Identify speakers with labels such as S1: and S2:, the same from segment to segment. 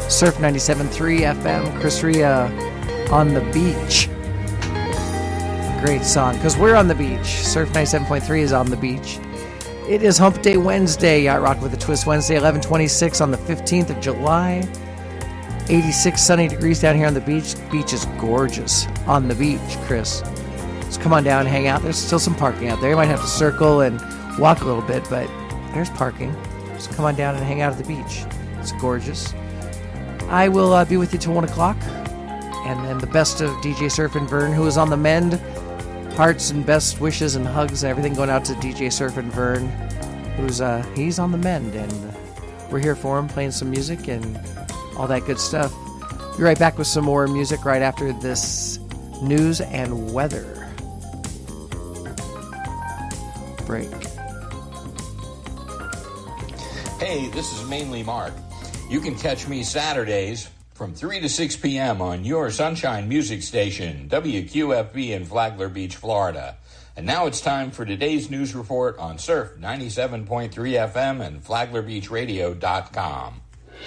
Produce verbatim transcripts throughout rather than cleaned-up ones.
S1: Surf ninety-seven point three F M, Chris Ria, On the Beach. Great song, because we're on the beach. Surf ninety-seven point three is on the beach. It is Hump Day Wednesday, Yacht Rock with a Twist Wednesday, eleven twenty-six on the fifteenth of July. eighty-six sunny degrees down here on the beach. The beach is gorgeous on the beach, Chris. So come on down and hang out. There's still some parking out there. You might have to circle and walk a little bit, but there's parking. So come on down and hang out at the beach. It's gorgeous. I will uh, be with you till one o'clock. And then the best of D J Surf and Vern, who is on the mend. Hearts and best wishes and hugs and everything going out to D J Surf and Vern, who's uh, he's on the mend. And we're here for him, playing some music and all that good stuff. Be right back with some more music right after this news and weather break.
S2: Hey, this is Mainly Mark. You can catch me Saturdays from three to six p.m. on your Sunshine Music Station, W Q F B in Flagler Beach, Florida. And now it's time for today's news report on Surf ninety-seven point three F M and Flagler Beach Radio dot com.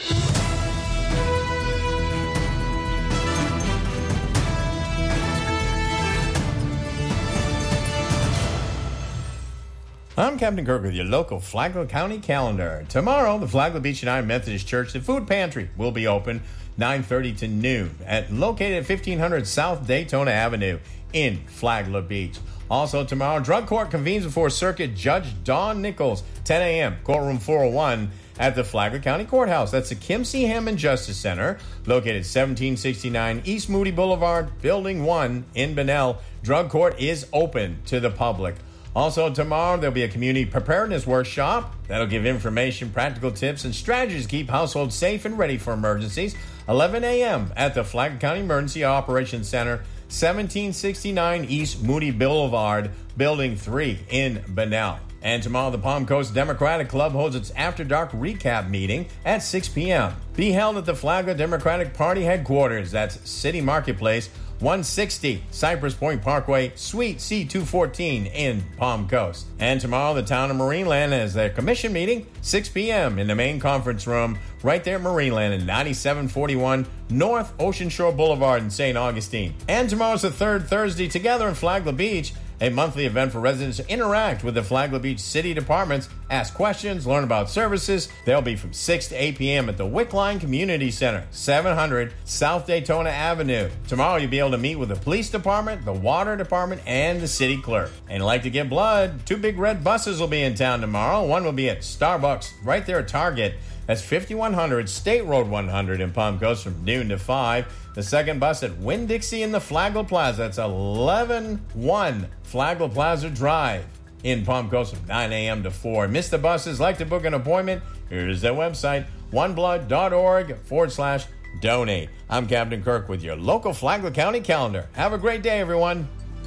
S3: I'm Captain Kirk with your local Flagler County calendar. Tomorrow, the Flagler Beach United Methodist Church, the food pantry, will be open nine thirty to noon, at located at fifteen hundred South Daytona Avenue in Flagler Beach. Also tomorrow, drug court convenes before Circuit Judge Don Nichols, ten a.m., courtroom four oh one at the Flagler County Courthouse. That's the Kim C. Hammond Justice Center, located seventeen sixty-nine East Moody Boulevard, Building one in Bunnell. Drug court is open to the public. Also tomorrow, there'll be a community preparedness workshop that'll give information, practical tips, and strategies to keep households safe and ready for emergencies. eleven a.m. at the Flagler County Emergency Operations Center, seventeen sixty-nine East Moody Boulevard, Building three in Bunnell. And tomorrow, the Palm Coast Democratic Club holds its After Dark recap meeting at six p.m. Be held at the Flagler Democratic Party headquarters. That's City Marketplace, one sixty Cypress Point Parkway, Suite C two fourteen in Palm Coast. And tomorrow, the town of Marineland has their commission meeting, six p.m. in the main conference room right there at Marineland in ninety-seven forty-one North Ocean Shore Boulevard in Saint Augustine. And tomorrow's the third Thursday Together in Flagler Beach, a monthly event for residents to interact with the Flagler Beach City Departments, ask questions, learn about services. They'll be from six to eight p.m. at the Wickline Community Center, seven hundred South Daytona Avenue. Tomorrow you'll be able to meet with the police department, the water department, and the city clerk. And like to get blood, two big red buses will be in town tomorrow. One will be at Starbucks right there at Target. That's fifty-one hundred State Road one hundred in Palm Coast from noon to five. The second bus at Winn-Dixie in the Flagler Plaza. That's eleven one Flagler Plaza Drive in Palm Coast from nine a.m. to four. Miss the buses, like to book an appointment? Here's their website, oneblood.org forward slash donate. I'm Captain Kirk with your local Flagler County calendar. Have a great day, everyone.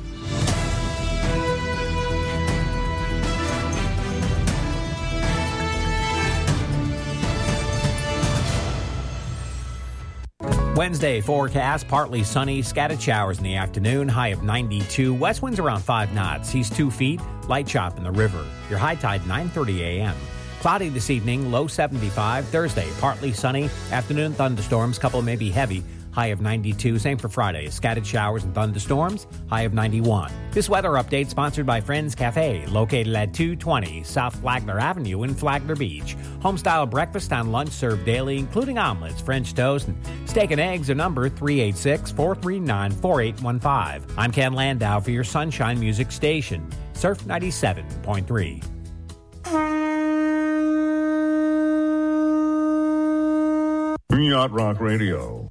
S4: Wednesday forecast, partly sunny, scattered showers in the afternoon, high of ninety-two. West winds around five knots. Seas two feet, light chop in the river. Your high tide nine thirty a.m. Cloudy this evening, low seventy-five. Thursday, partly sunny, afternoon thunderstorms, couple maybe heavy, high of ninety-two. Same for Friday, scattered showers and thunderstorms, high of ninety-one. This weather update sponsored by Friends Cafe, located at two twenty South Flagler Avenue in Flagler Beach. Home-style breakfast and lunch served daily, including omelets, French toast, and steak and eggs. Are number three eight six, four three nine, four eight one five. I'm Ken Landau for your Sunshine Music Station, Surf ninety-seven point three.
S5: Yacht Rock Radio.